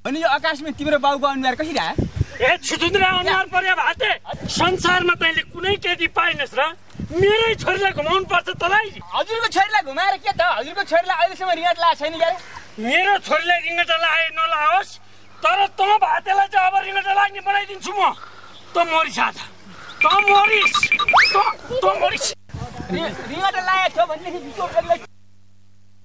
अनि यो आकाशमा तिम्रो बाउको अनुहार कसरी आयो? ए छुचुन्द्रा अनुहार पर्या भाते संसारमा तैँले कुनै केटी पाइनस् र मेरै छोरीलाई घुमाउनु पर्छ तँलाई। हजुरको छोरीलाई घुमाएर के त? हजुरको छोरीलाई अहिलेसम्म रिङ्गट लगाएको छैन क्यारे? मेरो छोरीलाई रिङ्गट लाए नलाओस्, तर तँ भातेलाई चाहिँ अब रिङ्गट लाग्ने बनाइदिन्छु म। तँ मरिस आज, तँ मरिस। रिङ्गट लागेको थियो भनेदेखि